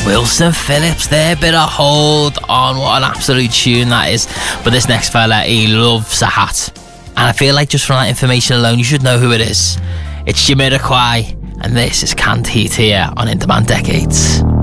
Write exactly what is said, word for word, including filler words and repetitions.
Wilson Phillips there, bit of Hold On, what an absolute tune that is. But this next fella, he loves a hat, and I feel like just from that information alone you should know who it is. It's Jamiroquai, and this is Can't Heat Here on In Demand Decades.